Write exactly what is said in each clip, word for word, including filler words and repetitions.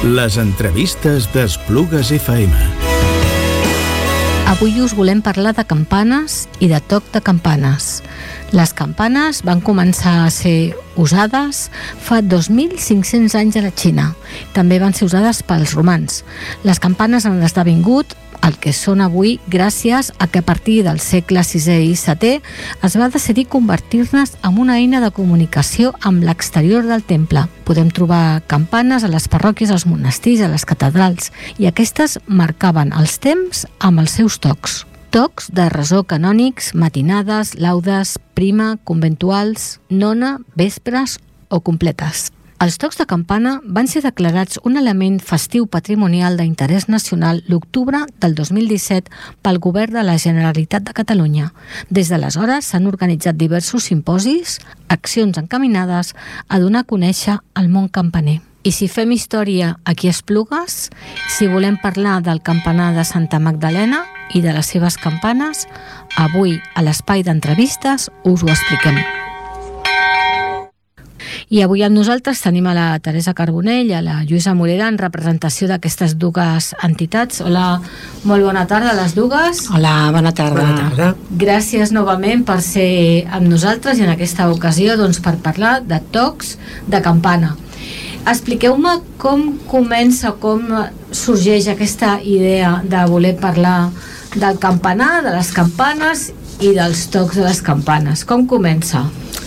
Les entrevistes d'Esplugues F M. Avui us volem parlar de campanes i de toc de campanes. Les campanes van començar a ser usades fa dos mil cinc-cents anys a la Xina. També van ser usades pels romans. Les campanes han esdevingut el que són avui gràcies a que a partir del segle sisè i setè es va decidir convertir-les en una eina de comunicació amb l'exterior del temple. Podem trobar campanes a les parròquies, als monestirs, a les catedrals, i aquestes marcaven els temps amb els seus tocs. Tocs de resó canònics, matinades, laudes, prima, conventuals, nona, vespres o completes. Els tocs de campana van ser declarats un element festiu patrimonial d'interès nacional l'octubre del dos mil disset pel Govern de la Generalitat de Catalunya. Des d'aleshores s'han organitzat diversos simposis, accions encaminades a donar a conèixer el món campaner. I si fem història aquí a Esplugues, si volem parlar del campanar de Santa Magdalena i de les seves campanes, avui a l'espai d'entrevistes us ho expliquem. I avui amb nosaltres tenim a la Teresa Carbonell i a la Lluïsa Morera en representació d'aquestes dues entitats. Hola, molt bona tarda a les dues. Hola, bona tarda. Bona tarda. Gràcies novament per ser amb nosaltres i en aquesta ocasió doncs, per parlar de tocs de campana. Expliqueu-me com comença, com sorgeix aquesta idea de voler parlar del campanar, de les campanes i dels tocs de les campanes. Com comença?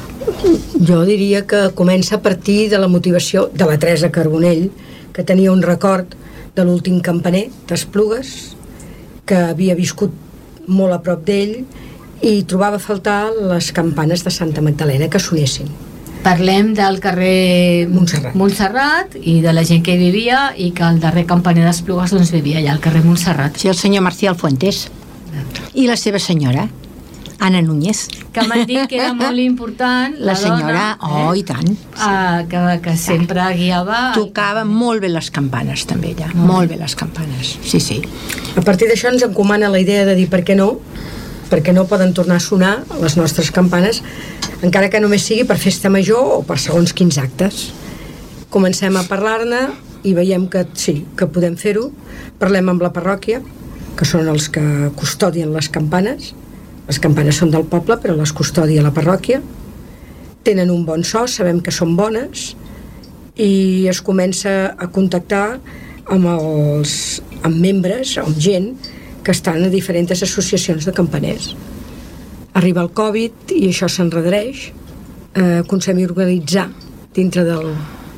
Jo diria que comença a partir de la motivació de la Teresa Carbonell, que tenia un record de l'últim campaner d'Esplugues, que havia viscut molt a prop d'ell i trobava a faltar les campanes de Santa Magdalena que sonessin. Parlem del carrer Montserrat. Montserrat i de la gent que hi vivia i que el darrer campaner d'Esplugues doncs, vivia allà al carrer Montserrat. Sí, el senyor Marcial Fuentes i la seva senyora Anna Núñez, que m'han dit que era molt important la, la senyora, dona, oh eh? i tant sí. ah, que, que sempre guiava, tocava molt bé les campanes també ella, molt, molt bé les campanes, sí, sí. A partir d'això ens encomana la idea de dir per què no, perquè no poden tornar a sonar les nostres campanes, encara que només sigui per festa major o per segons quins actes. Comencem a parlar-ne i veiem que sí, que podem fer-ho. Parlem amb la parròquia, que són els que custodien les campanes. Les campanes són del poble, però les custodia la parròquia. Tenen un bon so, sabem que són bones, i es comença a contactar amb els amb membres, amb gent que estan a diferents associacions de campaners. Arriba el Covid i això s'enredereix. Eh, aconseguim organitzar dintre del,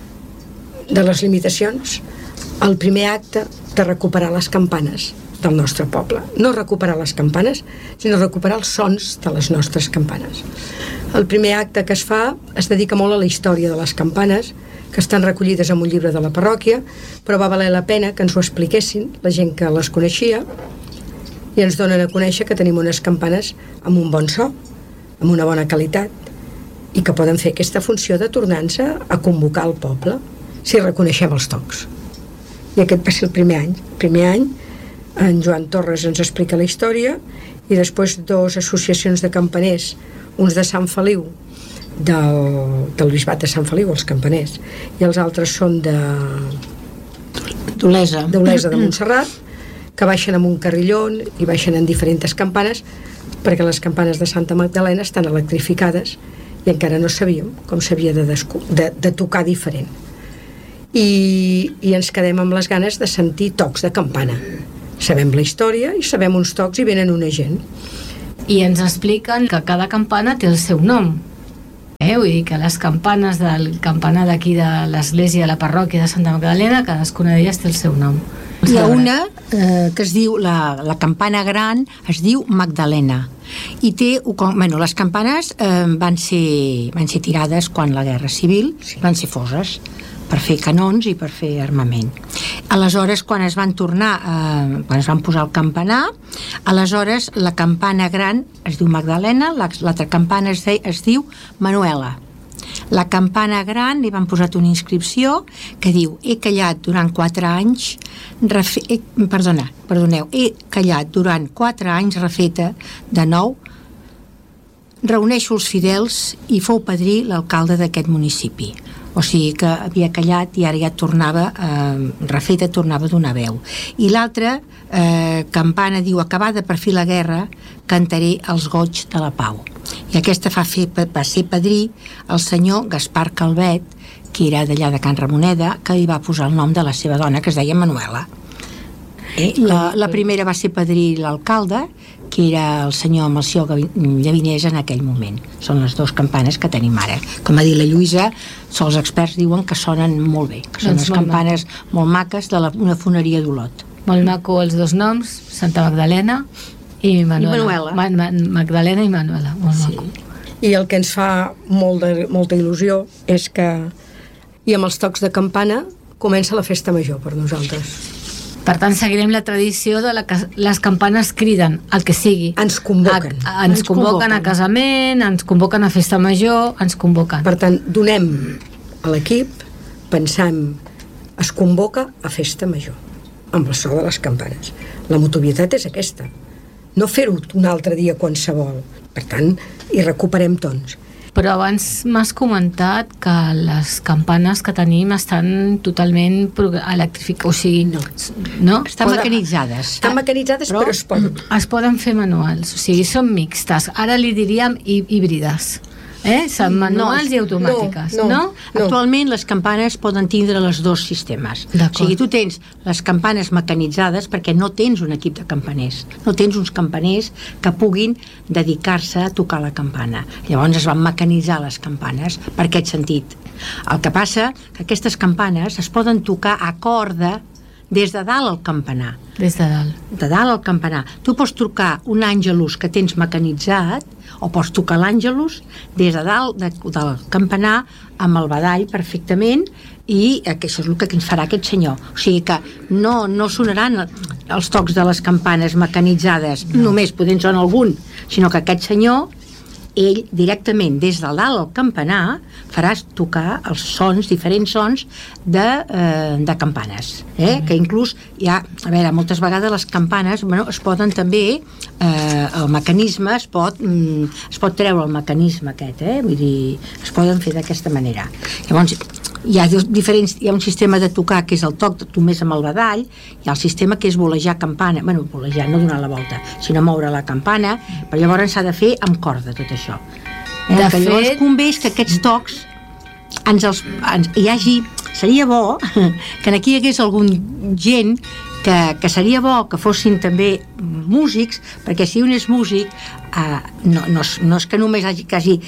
de les limitacions el primer acte de recuperar les campanes del nostre poble. No recuperar les campanes, sinó recuperar els sons de les nostres campanes. El primer acte que es fa es dedica molt a la història de les campanes, que estan recollides en un llibre de la parròquia, però va valer la pena que ens ho expliquessin la gent que les coneixia, i ens donen a conèixer que tenim unes campanes amb un bon so, amb una bona qualitat, i que poden fer aquesta funció de tornar-nos a convocar el poble si reconeixem els tocs. I aquest va ser el primer any. El primer any en Joan Torres ens explica la història i després dues associacions de campaners, uns de Sant Feliu, del, del bisbat de Sant Feliu, els campaners, i els altres són de d'Olesa d'Olesa de Montserrat, que baixen amb un carrillon i baixen en diferents campanes, perquè les campanes de Santa Magdalena estan electrificades i encara no sabíem com s'havia de, de, de tocar diferent. I, i ens quedem amb les ganes de sentir tocs de campana. Sabem la història i sabem uns tocs i venen una gent. I ens expliquen que cada campana té el seu nom. Eh? Vull dir que les campanes del campanar d'aquí de l'església de la parròquia de Santa Magdalena, cadascuna d'elles té el seu nom. Hi ha una eh, que es diu, la, la campana gran es diu Magdalena i té, bueno, les campanes eh, van ser, van ser tirades quan la guerra civil, sí. Van ser foses per fer canons i per fer armament. Aleshores, quan es van tornar, eh, quan es van posar el campanar, aleshores la campana gran es diu Magdalena, l'altra campana es, de, es diu Manuela. La campana gran li van posar una inscripció que diu: he callat durant quatre anys refe, he, perdona, perdoneu, he callat durant quatre anys refeta de nou, reuneixo els fidels i fou padrí l'alcalde d'aquest municipi. o sigui que havia callat i ara ja tornava eh, refeta, tornava a donar veu. I l'altra eh, campana diu: acabada per fi la guerra, cantaré els goig de la pau. I aquesta fa fer, va ser padrí el senyor Gaspar Calvet, que era d'allà de Can Ramoneda, que li va posar el nom de la seva dona, que es deia Manuela. Eh, la, la primera va ser padrí l'alcalde, que era el senyor Melcior Llavinés en aquell moment. Són les dues campanes que tenim ara. Com ha dit la Lluïsa, els experts diuen que sonen molt bé, que són doncs les campanes maco. molt maques de la, una foneria d'Olot. Molt maco els dos noms, Santa Magdalena i Manuela. I Manuela. Ma Ma Magdalena i Manuela, molt Sí. maco. I el que ens fa molt de, molta il·lusió és que, i amb els tocs de campana, comença la festa major per nosaltres. Per tant, seguirem la tradició de la que les campanes criden el que sigui. Ens convoquen. A, a, ens, ens convoquen, convoquen a casament, ens convoquen a festa major, ens convoquen. Per tant, donem a l'equip, pensant, es convoca a festa major, amb el so de les campanes. La motivitat és aquesta. No fer-ho un altre dia qualsevol. Per tant, hi recuperem tons. Però abans m'has comentat que les campanes que tenim estan totalment electrificades, o sigui, no, no? Estan Poden, mecanitzades. Estan mecanitzades, però, però es poden. Es poden fer manuals, o sigui, són mixtes. Ara li diríem hí híbrides. Eh? Són manuals no, i automàtiques, no? no, no? no. Actualment les campanes poden tindre els dos sistemes. O sigui, tu tens les campanes mecanitzades perquè no tens un equip de campaners, no tens uns campaners que puguin dedicar-se a tocar la campana. Llavors es van mecanitzar les campanes per aquest sentit. El que passa que aquestes campanes es poden tocar a corda des de dalt al campanar. Des de dalt. De dalt al campanar. Tu pots trucar un àngelus que tens mecanitzat o pots tocar l'àngelus des de dalt de, del campanar amb el badall perfectament, i que això és el que ens farà aquest senyor. O sigui que no, no sonaran els tocs de les campanes mecanitzades, no. només podent sonar algun, sinó que aquest senyor, ell directament des de dalt al campanar faràs tocar els sons, diferents sons de, eh, de campanes, eh? Mm. Que inclús hi ha, a veure, moltes vegades les campanes, bueno, es poden també eh, el mecanisme es pot mm, es pot treure el mecanisme aquest, eh? Vull dir, es poden fer d'aquesta manera. Llavors hi ha diferents, hi ha un sistema de tocar que és el toc només amb el badall, hi ha el sistema que és volejar campana, bueno, volejar, no donar la volta, sinó moure la campana, però llavors s'ha de fer amb corda tot això. Eh? De Que llavors fet... convé que aquests tocs ens els, ens, hi hagi, seria bo que aquí hi hagués algun gent que, que seria bo que fossin també músics, perquè si un és músic eh, no, no, no és que només hagi, que hagi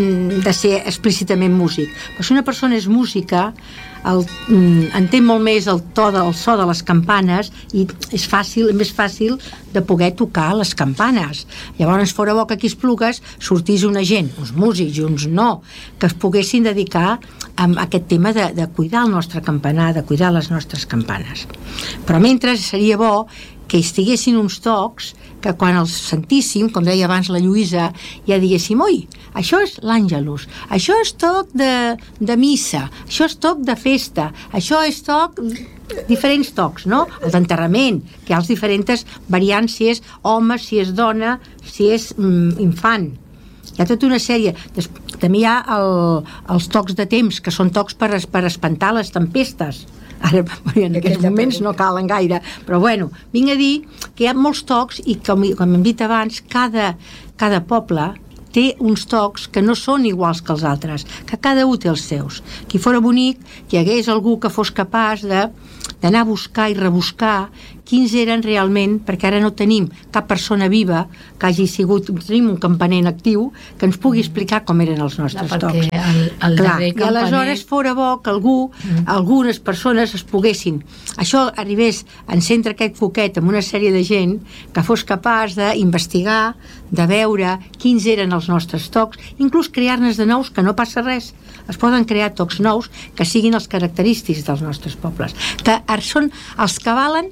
de ser explícitament músic, però si una persona és música el, entén molt més el to del so de les campanes i és fàcil, més fàcil de poder tocar les campanes. Llavors fora bo que aquí Esplugues sortís una gent, uns músics i uns no, que es poguessin dedicar a aquest tema de, de cuidar el nostre campanar, de cuidar les nostres campanes. Però mentre seria bo que estiguessin uns tocs que quan els sentíssim, com deia abans la Lluïsa, ja diguéssim, oi, això és l'Àngelus, això és toc de, de missa, això és toc de festa, això és toc... diferents tocs, no? El d'enterrament, que hi ha les diferents variants, si és home, si és dona, si és mm, infant. Hi ha tota una sèrie. Des, també hi ha el, els tocs de temps, que són tocs per, per espantar les tempestes. Ara, en aquests moments no calen gaire, però bueno, vinc a dir que hi ha molts tocs i com, com hem dit abans, cada, cada poble té uns tocs que no són iguals que els altres, que cada un té els seus. Que fora bonic que hi hagués algú que fos capaç de d'anar a buscar i rebuscar quins eren realment, perquè ara no tenim cap persona viva que hagi sigut, tenim un campaner actiu que ens pugui explicar com eren els nostres no, tocs. El, el Clar, i campaner... aleshores fora bo que algú, mm. algunes persones es poguessin, això arribés a encendre aquest foquet amb una sèrie de gent que fos capaç d'investigar, de veure quins eren els nostres tocs, inclús crear-ne de nous, que no passa res. Es poden crear tocs nous que siguin els característics dels nostres pobles, que són els que valen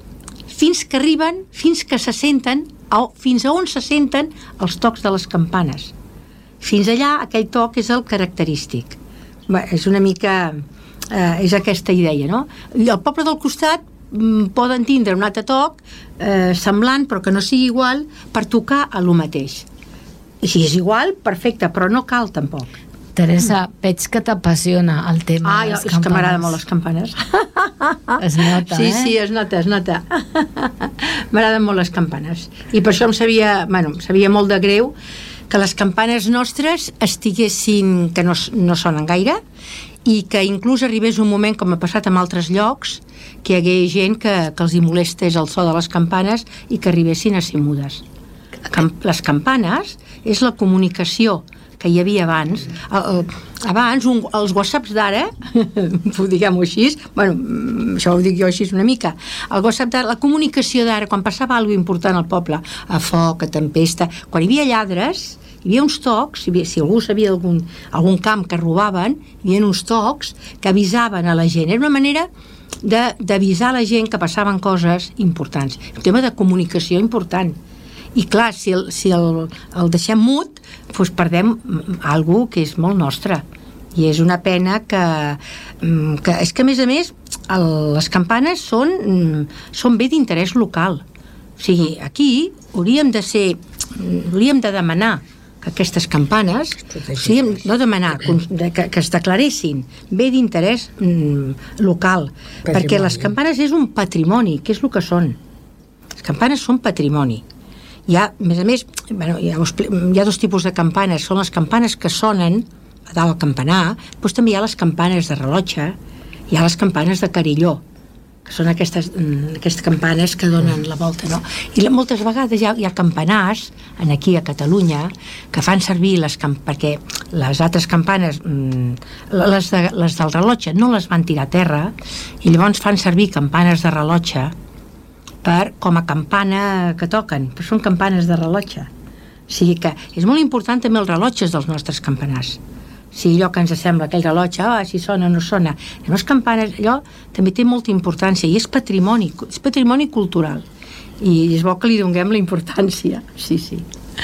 fins que arriben, fins que se senten, o fins a on se senten els tocs de les campanes. Fins allà aquell toc és el característic. Bé, és una mica... Eh, és aquesta idea, no? I al poble del costat mm, poden tindre un altre toc eh, semblant, però que no sigui igual, per tocar a lo mateix. I si és igual, perfecte, però no cal tampoc. Teresa, veig que t'apassiona el tema Ah, de les és campanes. que m'agraden molt les campanes. Es nota, sí, eh? Sí, es nota, es nota. M'agraden molt les campanes. I per això em sabia, bueno, em sabia molt de greu que les campanes nostres estiguessin, que no, no sonen gaire, i que inclús arribés un moment, com ha passat en altres llocs, que hi hagué gent que, que els hi molestés el so de les campanes i que arribessin a ser mudes. Cam- les campanes és la comunicació que hi havia abans. El, el, abans, un, els whatsapps d'ara, diguem-ho així, bueno, això ho dic jo així una mica, el WhatsApp d'ara, la comunicació d'ara, quan passava alguna important al poble, a foc, a tempesta, quan hi havia lladres, hi havia uns tocs, hi havia, si algú sabia algun, algun camp que robaven, hi havia uns tocs que avisaven a la gent. Era una manera de, d'avisar a la gent que passaven coses importants. Un tema de comunicació important. I clar, si el, si el, el deixem mut, doncs perdem alguna que és molt nostre. I és una pena que, que és que a més a més el, les campanes són, són bé d'interès local. O sigui, aquí hauríem de ser, hauríem de demanar que aquestes campanes, o sigui, no demanar, que, que es declaressin bé d'interès mm, local, patrimoni. Perquè les campanes és un patrimoni, que és el que són. Les campanes són patrimoni. Hi ha, a més a més, bueno, hi, ha, hi ha dos tipus de campanes. Són les campanes que sonen a dalt al campanar, però també hi ha les campanes de rellotge, hi ha les campanes de carilló, que són aquestes, aquestes campanes que donen la volta, no? I moltes vegades hi ha, hi ha campanars aquí a Catalunya que fan servir les camp perquè les altres campanes, les, de, les del rellotge no les van tirar a terra, i llavors fan servir campanes de rellotge per, com a campana que toquen, però són campanes de rellotge. O sigui que és molt important també els rellotges dels nostres campanars. O sigui, allò que ens sembla, aquell rellotge, ah, si sona o no sona. Les campanes, allò també té molta importància i és patrimoni, és patrimoni cultural. I és bo que li donem la importància. Sí, sí.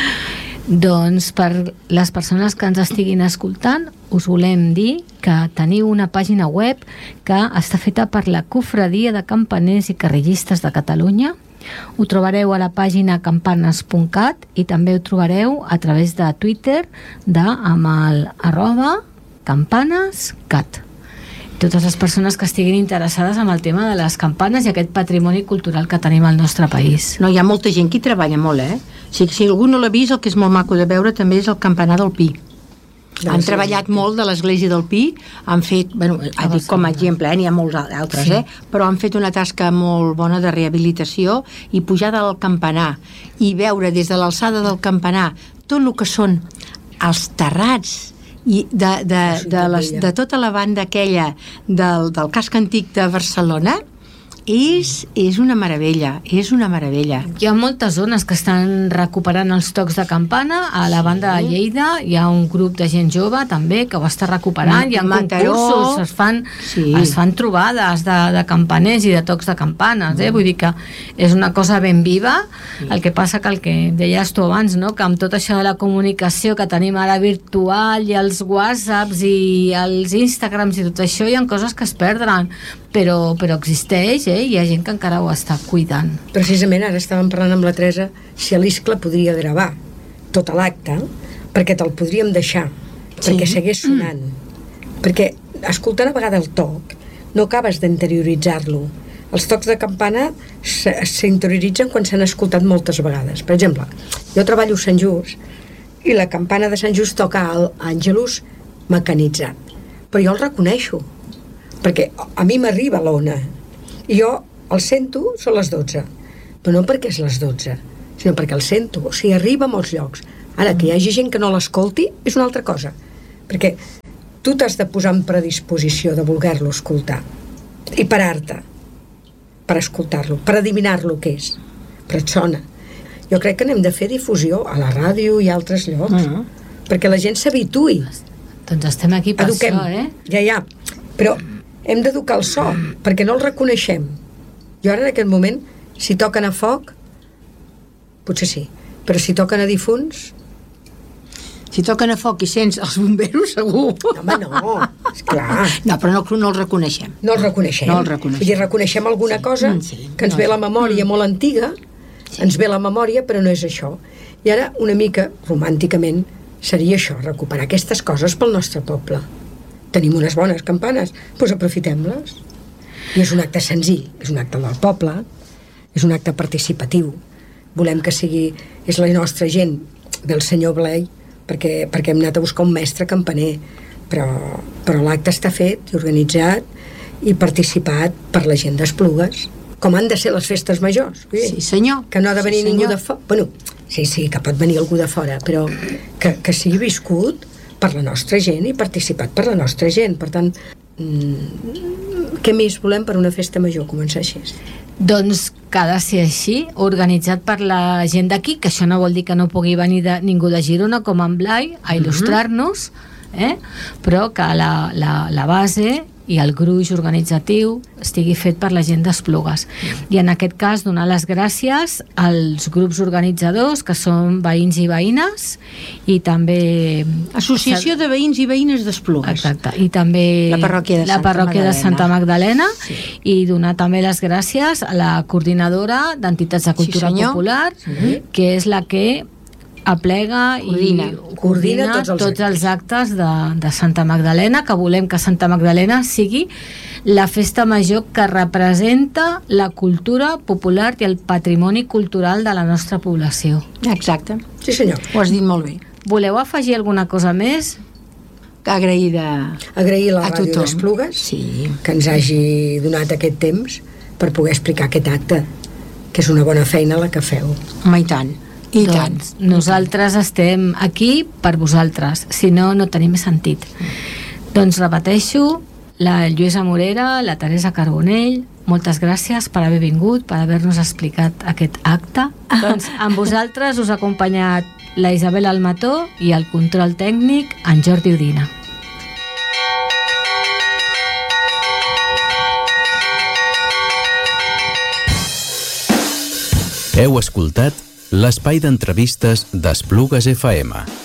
Doncs per les persones que ens estiguin escoltant us volem dir que teniu una pàgina web que està feta per la Cofradia de Campaners i Carrillistes de Catalunya. Ho trobareu a la pàgina campanes punt cat i també ho trobareu a través de Twitter de, amb el arroba campanescat. Totes les persones que estiguin interessades en el tema de les campanes i aquest patrimoni cultural que tenim al nostre país. No, hi ha molta gent que hi treballa molt, eh? O sigui, si algú no l'ha vist, el que és molt maco de veure també és el campanar del Pi. Han treballat molt de l'església del Pi, han fet, bueno, dic com a exemple, eh, n'hi ha molts altres, sí. eh, però han fet una tasca molt bona de rehabilitació i pujar del campanar i veure des de l'alçada del campanar tot el que són els terrats i de, de, de, les, de tota la banda aquella del, del casc antic de Barcelona, és, és una meravella, és una meravella. Hi ha moltes zones que estan recuperant els tocs de campana. A la banda de Lleida hi ha un grup de gent jove també que ho està recuperant. Hi ha Mataró, concursos, es fan, sí. es fan trobades de, de campaners i de tocs de campanes, eh? Vull dir que és una cosa ben viva. Sí. El que passa que el que deies tu abans, no? Que amb tot això de la comunicació que tenim ara virtual i els whatsapps i els instagrams i tot això, hi ha coses que es perdran, però, però existeix, eh? Hi ha gent que encara ho està cuidant. Precisament ara estàvem parlant amb la Teresa si l'Iscle podria gravar tot l'acte, perquè te'l podríem deixar, sí. perquè segueix sonant. Mm. Perquè escoltant a vegades el toc no acabes d'interioritzar-lo. Els tocs de campana s'interioritzen quan s'han escoltat moltes vegades. Per exemple, jo treballo a Sant Just i la campana de Sant Just toca l'Àngelus mecanitzat, però jo el reconeixo perquè a mi m'arriba l'ona i jo el sento, són les dotze, però no perquè és les dotze, sinó perquè el sento, o sigui, arriba a molts llocs. Ara, que hi hagi gent que no l'escolti és una altra cosa, perquè tu t'has de posar en predisposició de voler-lo escoltar i parar-te per escoltar-lo, per adivinar-lo què és, però et sona. Jo crec que n'hem de fer difusió a la ràdio i a altres llocs, uh-huh. perquè la gent s'habituï. Doncs estem aquí per Eduquem. això, eh? Ja, ja, però hem d'educar el so, perquè no el reconeixem. Jo ara en aquest moment, si toquen a foc, potser sí, però si toquen a difunts... Si toquen a foc i sents els bomberos, segur. No, home, no, esclar. No, però no, no els reconeixem. No els reconeixem. No els reconeixem. Vull dir, reconeixem alguna sí. cosa sí. que ens no, ve la memòria molt antiga, sí. ens ve la memòria, però no és això. I ara, una mica, romànticament, seria això, recuperar aquestes coses pel nostre poble. Tenim unes bones campanes, doncs aprofitem-les. I és un acte senzill, és un acte del poble, és un acte participatiu. Volem que sigui, és la nostra gent, del senyor Blai, perquè, perquè hem anat a buscar un mestre campaner, però, però l'acte està fet i organitzat i participat per la gent d'Esplugues, com han de ser les festes majors. Sí, senyor. Que no ha de venir sí, ningú de fora. Bueno, sí, sí, que pot venir algú de fora, però que, que sigui viscut per la nostra gent i participat per la nostra gent. Per tant, mmm, què més volem per una festa major? Començar així. Doncs que ha de ser així, organitzat per la gent d'aquí, que això no vol dir que no pugui venir de, ningú de Girona, com en Blai, a il·lustrar-nos, eh? Però que la, la, la base i el gruix organitzatiu estigui fet per la gent d'Esplugues. I en aquest cas donar les gràcies als grups organitzadors, que són veïns i veïnes, i també... Associació de Veïns i Veïnes d'Esplugues. Exacte, i també la parròquia de la Santa parròquia de Santa Magdalena, sí. I donar també les gràcies a la coordinadora d'entitats de cultura sí, popular, sí. Que és la que aplega coordina. i coordina tots els tots actes, els actes de, de Santa Magdalena, que volem que Santa Magdalena sigui la festa major que representa la cultura popular i el patrimoni cultural de la nostra població. Exacte. Sí, senyor. Ho has dit molt bé. Voleu afegir alguna cosa més? Agraïda Agrair la a ràdio tothom. d'Esplugues, sí. que ens hagi donat aquest temps per poder explicar aquest acte, que és una bona feina la que feu. Home, i tant. I doncs tant. nosaltres estem aquí per vosaltres, si no, no tenim sentit. Doncs repeteixo, la Lluïsa Morera, la Teresa Carbonell, moltes gràcies per haver vingut, per haver-nos explicat aquest acte. Doncs amb vosaltres us ha acompanyat la Isabel Almató i el control tècnic en Jordi Udina. Heu escoltat l'espai d'entrevistes d'Esplugues F M.